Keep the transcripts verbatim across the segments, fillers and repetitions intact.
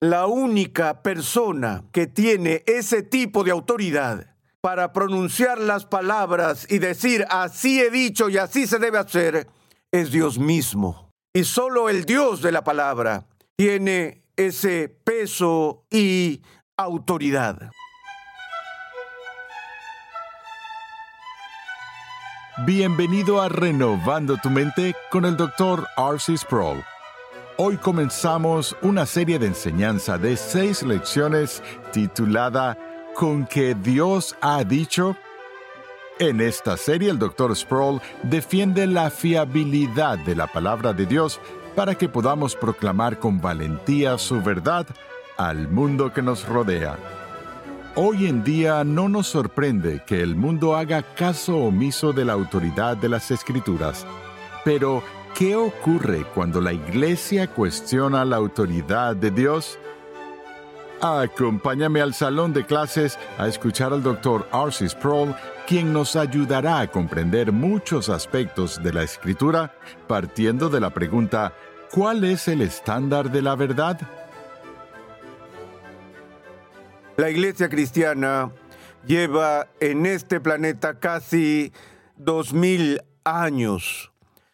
La única persona que tiene ese tipo de autoridad para pronunciar las palabras y decir así he dicho y así se debe hacer es Dios mismo. Y solo el Dios de la palabra tiene ese peso y autoridad. Bienvenido a Renovando tu Mente con el doctor R C Sproul. Hoy comenzamos una serie de enseñanza de seis lecciones titulada ¿Con que Dios ha dicho? En esta serie el doctor Sproul defiende la fiabilidad de la palabra de Dios para que podamos proclamar con valentía su verdad al mundo que nos rodea. Hoy en día no nos sorprende que el mundo haga caso omiso de la autoridad de las Escrituras. Pero, ¿qué ocurre cuando la Iglesia cuestiona la autoridad de Dios? Acompáñame al salón de clases a escuchar al doctor R C Sproul, quien nos ayudará a comprender muchos aspectos de la Escritura, partiendo de la pregunta, ¿cuál es el estándar de la verdad? La Iglesia cristiana lleva en este planeta casi dos mil años.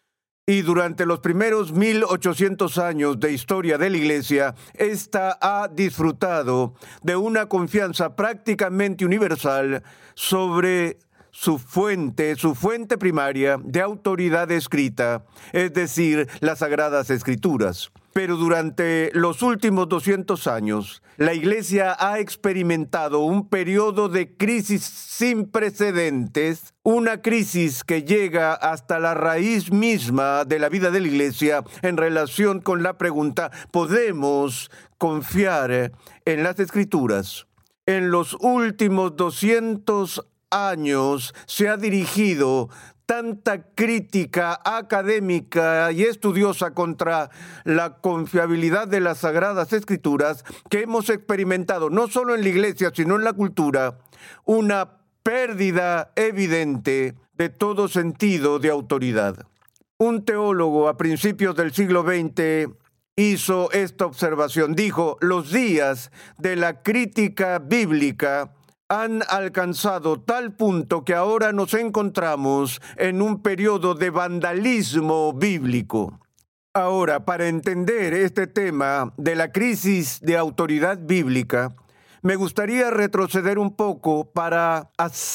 Y durante los primeros mil ochocientos años de historia de la Iglesia, ésta ha disfrutado de una confianza prácticamente universal sobre su fuente, su fuente primaria de autoridad escrita, es decir, las Sagradas Escrituras. Pero durante los últimos doscientos años, la Iglesia ha experimentado un periodo de crisis sin precedentes, una crisis que llega hasta la raíz misma de la vida de la Iglesia en relación con la pregunta, ¿podemos confiar en las Escrituras? En los últimos doscientos años se ha dirigido tanta crítica académica y estudiosa contra la confiabilidad de las Sagradas Escrituras que hemos experimentado, no solo en la Iglesia, sino en la cultura, una pérdida evidente de todo sentido de autoridad. Un teólogo a principios del siglo veinte hizo esta observación. Dijo, los días de la crítica bíblica han alcanzado tal punto que ahora nos encontramos en un periodo de vandalismo bíblico. Ahora, para entender este tema de la crisis de autoridad bíblica, me gustaría retroceder un poco para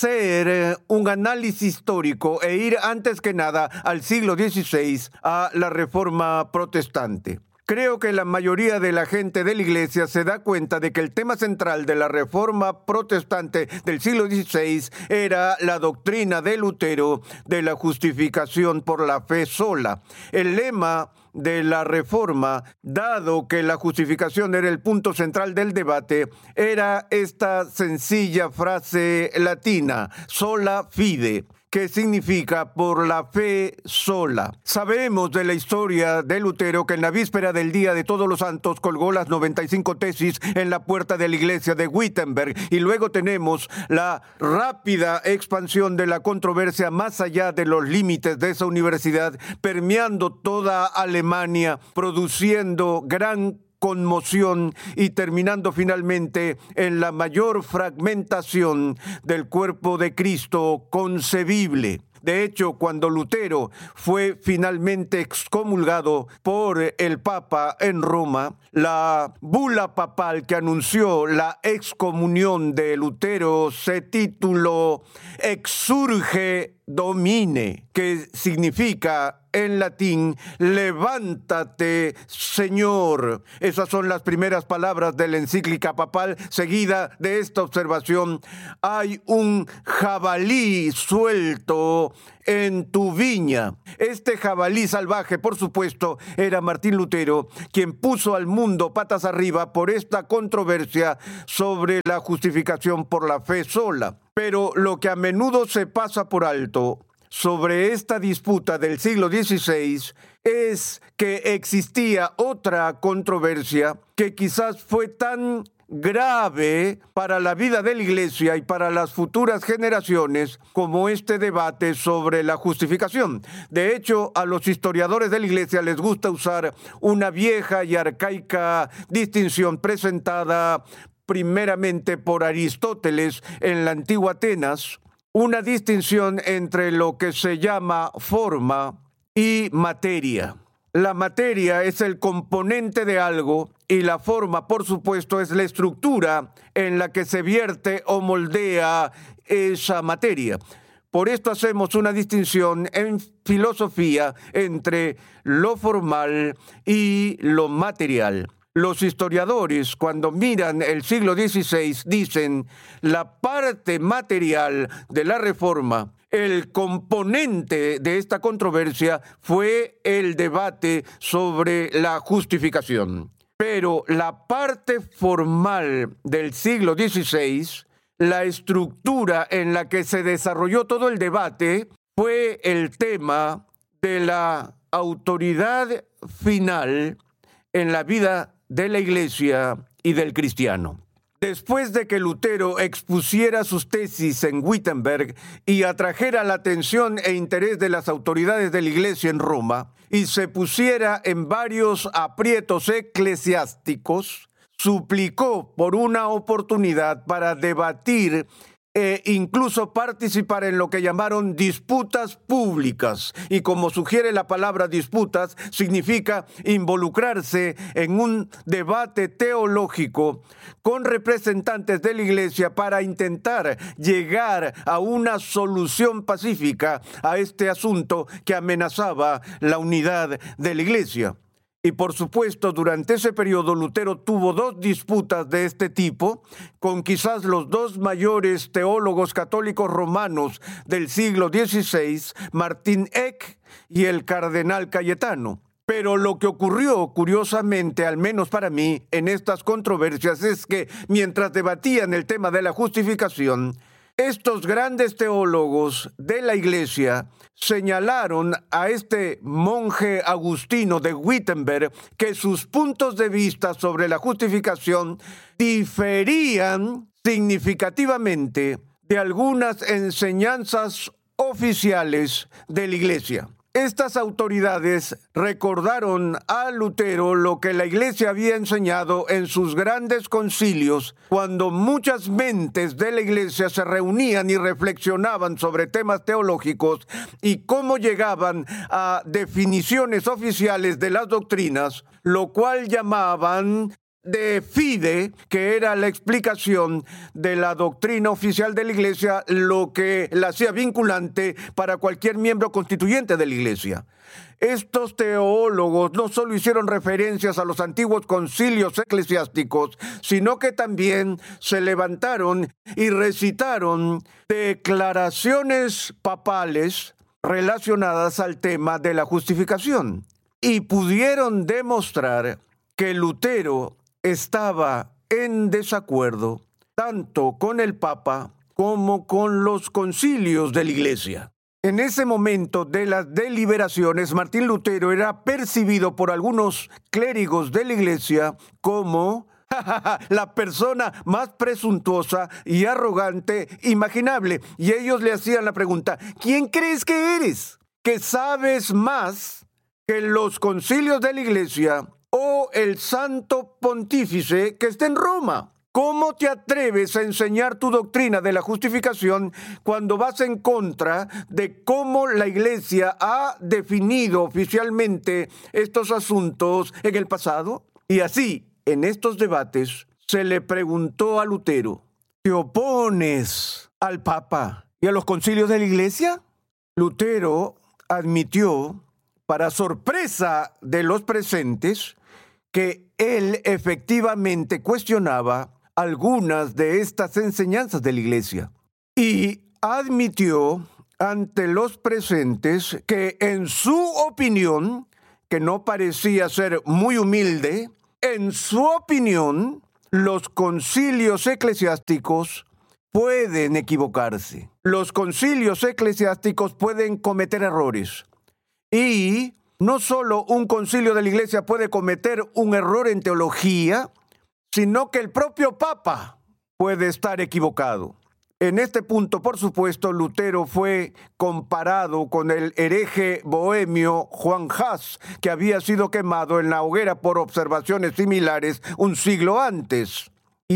hacer un análisis histórico e ir antes que nada al siglo dieciséis, a la Reforma Protestante. Creo que la mayoría de la gente de la Iglesia se da cuenta de que el tema central de la Reforma Protestante del siglo dieciséis era la doctrina de Lutero de la justificación por la fe sola. El lema de la Reforma, dado que la justificación era el punto central del debate, era esta sencilla frase latina, sola fide, que significa por la fe sola. Sabemos de la historia de Lutero que en la víspera del Día de Todos los Santos colgó las noventa y cinco tesis en la puerta de la iglesia de Wittenberg, y luego tenemos la rápida expansión de la controversia más allá de los límites de esa universidad, permeando toda Alemania, produciendo gran conmoción y terminando finalmente en la mayor fragmentación del cuerpo de Cristo concebible. De hecho, cuando Lutero fue finalmente excomulgado por el Papa en Roma, la bula papal que anunció la excomunión de Lutero se tituló Exsurge Domine, que significa en latín, levántate, Señor. Esas son las primeras palabras de la encíclica papal. Seguida de esta observación, hay un jabalí suelto en tu viña. Este jabalí salvaje, por supuesto, era Martín Lutero, quien puso al mundo patas arriba por esta controversia sobre la justificación por la fe sola. Pero lo que a menudo se pasa por alto sobre esta disputa del siglo dieciséis es que existía otra controversia que quizás fue tan grave para la vida de la Iglesia y para las futuras generaciones como este debate sobre la justificación. De hecho, a los historiadores de la Iglesia les gusta usar una vieja y arcaica distinción presentada primeramente por Aristóteles en la antigua Atenas, una distinción entre lo que se llama forma y materia. La materia es el componente de algo y la forma, por supuesto, es la estructura en la que se vierte o moldea esa materia. Por esto hacemos una distinción en filosofía entre lo formal y lo material. Los historiadores, cuando miran el siglo dieciséis, dicen la parte material de la Reforma. El componente de esta controversia fue el debate sobre la justificación. Pero la parte formal del siglo dieciséis, la estructura en la que se desarrolló todo el debate, fue el tema de la autoridad final en la vida de la Iglesia y del cristiano. Después de que Lutero expusiera sus tesis en Wittenberg y atrajera la atención e interés de las autoridades de la Iglesia en Roma y se pusiera en varios aprietos eclesiásticos, suplicó por una oportunidad para debatir e incluso participar en lo que llamaron disputas públicas. Y como sugiere la palabra disputas, significa involucrarse en un debate teológico con representantes de la Iglesia para intentar llegar a una solución pacífica a este asunto que amenazaba la unidad de la Iglesia. Y por supuesto, durante ese periodo Lutero tuvo dos disputas de este tipo con quizás los dos mayores teólogos católicos romanos del siglo dieciséis, Martín Eck y el cardenal Cayetano. Pero lo que ocurrió, curiosamente, al menos para mí, en estas controversias es que mientras debatían el tema de la justificación, estos grandes teólogos de la Iglesia señalaron a este monje agustino de Wittenberg que sus puntos de vista sobre la justificación diferían significativamente de algunas enseñanzas oficiales de la Iglesia. Estas autoridades recordaron a Lutero lo que la Iglesia había enseñado en sus grandes concilios, cuando muchas mentes de la Iglesia se reunían y reflexionaban sobre temas teológicos y cómo llegaban a definiciones oficiales de las doctrinas, lo cual llamaban de fide, que era la explicación de la doctrina oficial de la Iglesia, lo que la hacía vinculante para cualquier miembro constituyente de la Iglesia. Estos teólogos no solo hicieron referencias a los antiguos concilios eclesiásticos, sino que también se levantaron y recitaron declaraciones papales relacionadas al tema de la justificación. Y pudieron demostrar que Lutero estaba en desacuerdo tanto con el Papa como con los concilios de la Iglesia. En ese momento de las deliberaciones, Martín Lutero era percibido por algunos clérigos de la Iglesia como la persona más presuntuosa y arrogante imaginable. Y ellos le hacían la pregunta: ¿quién crees que eres? ¿Que sabes más que los concilios de la Iglesia o el santo pontífice que está en Roma? ¿Cómo te atreves a enseñar tu doctrina de la justificación cuando vas en contra de cómo la Iglesia ha definido oficialmente estos asuntos en el pasado? Y así, en estos debates, se le preguntó a Lutero: ¿te opones al Papa y a los concilios de la Iglesia? Lutero admitió, para sorpresa de los presentes, que él efectivamente cuestionaba algunas de estas enseñanzas de la Iglesia y admitió ante los presentes que, en su opinión, que no parecía ser muy humilde, en su opinión, los concilios eclesiásticos pueden equivocarse. Los concilios eclesiásticos pueden cometer errores. Y no solo un concilio de la Iglesia puede cometer un error en teología, sino que el propio Papa puede estar equivocado. En este punto, por supuesto, Lutero fue comparado con el hereje bohemio Juan Hus, que había sido quemado en la hoguera por observaciones similares un siglo antes.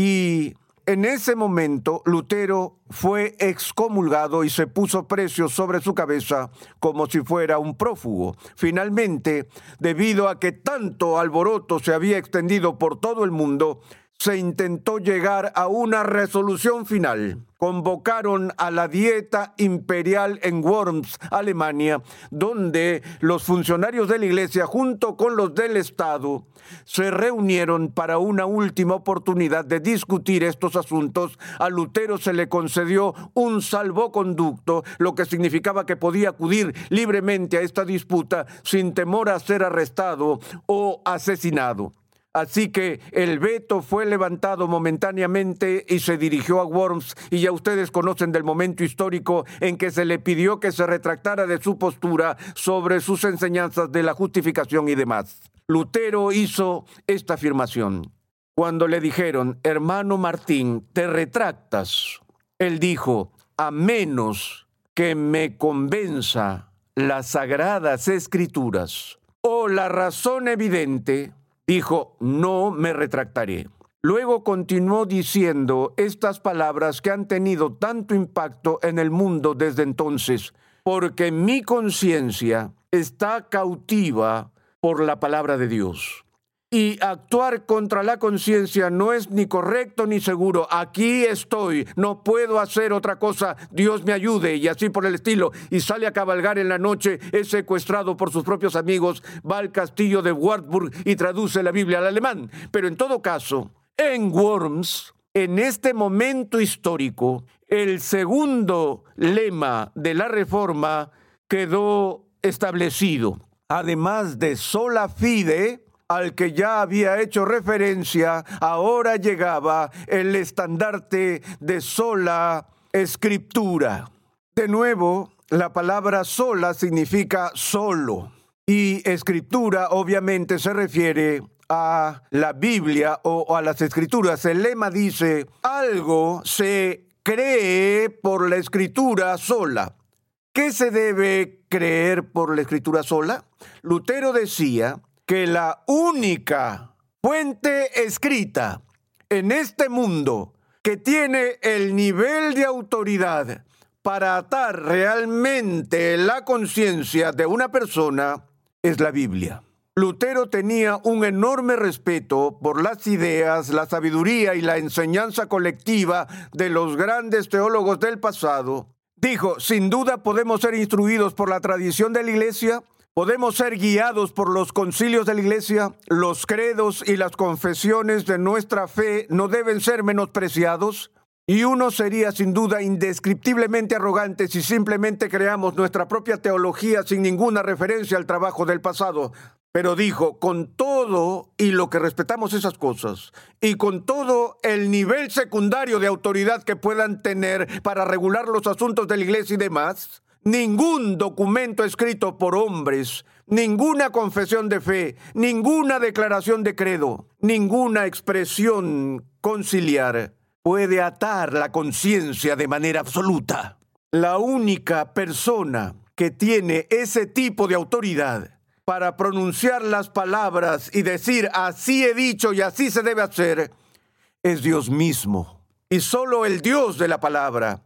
Y en ese momento, Lutero fue excomulgado y se puso precio sobre su cabeza como si fuera un prófugo. Finalmente, debido a que tanto alboroto se había extendido por todo el mundo, se intentó llegar a una resolución final. Convocaron a la Dieta Imperial en Worms, Alemania, donde los funcionarios de la Iglesia, junto con los del Estado, se reunieron para una última oportunidad de discutir estos asuntos. A Lutero se le concedió un salvoconducto, lo que significaba que podía acudir libremente a esta disputa sin temor a ser arrestado o asesinado. Así que el veto fue levantado momentáneamente y se dirigió a Worms, y ya ustedes conocen del momento histórico en que se le pidió que se retractara de su postura sobre sus enseñanzas de la justificación y demás. Lutero hizo esta afirmación. Cuando le dijeron, hermano Martín, ¿te retractas? Él dijo, a menos que me convenza las sagradas escrituras o la razón evidente, dijo, no me retractaré. Luego continuó diciendo estas palabras que han tenido tanto impacto en el mundo desde entonces, porque mi conciencia está cautiva por la palabra de Dios. Y actuar contra la conciencia no es ni correcto ni seguro. Aquí estoy, no puedo hacer otra cosa, Dios me ayude, y así por el estilo. Y sale a cabalgar en la noche, es secuestrado por sus propios amigos, va al castillo de Wartburg y traduce la Biblia al alemán. Pero en todo caso, en Worms, en este momento histórico, el segundo lema de la Reforma quedó establecido. Además de sola fide, al que ya había hecho referencia, ahora llegaba el estandarte de sola escritura. De nuevo, la palabra sola significa solo, y escritura obviamente se refiere a la Biblia o a las escrituras. El lema dice, algo se cree por la escritura sola. ¿Qué se debe creer por la escritura sola? Lutero decía que la única fuente escrita en este mundo que tiene el nivel de autoridad para atar realmente la conciencia de una persona es la Biblia. Lutero tenía un enorme respeto por las ideas, la sabiduría y la enseñanza colectiva de los grandes teólogos del pasado. Dijo, sin duda podemos ser instruidos por la tradición de la Iglesia, podemos ser guiados por los concilios de la Iglesia, los credos y las confesiones de nuestra fe no deben ser menospreciados, y uno sería sin duda indescriptiblemente arrogante si simplemente creamos nuestra propia teología sin ninguna referencia al trabajo del pasado. Pero dijo, con todo y lo que respetamos esas cosas, y con todo el nivel secundario de autoridad que puedan tener para regular los asuntos de la Iglesia y demás, ningún documento escrito por hombres, ninguna confesión de fe, ninguna declaración de credo, ninguna expresión conciliar puede atar la conciencia de manera absoluta. La única persona que tiene ese tipo de autoridad para pronunciar las palabras y decir así he dicho y así se debe hacer es Dios mismo. Y solo el Dios de la palabra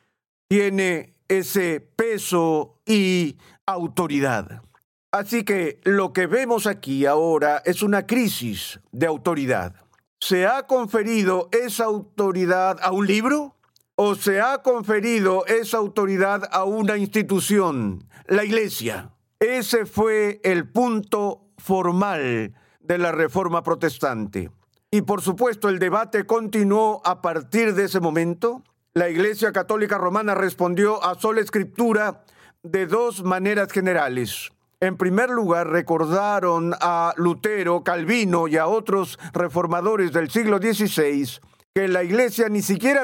tiene ese peso y autoridad. Así que lo que vemos aquí ahora es una crisis de autoridad. ¿Se ha conferido esa autoridad a un libro? ¿O se ha conferido esa autoridad a una institución, la Iglesia? Ese fue el punto formal de la Reforma Protestante. Y por supuesto el debate continuó a partir de ese momento. La Iglesia Católica Romana respondió a sola escritura de dos maneras generales. En primer lugar, recordaron a Lutero, Calvino y a otros reformadores del siglo dieciséis que la Iglesia ni siquiera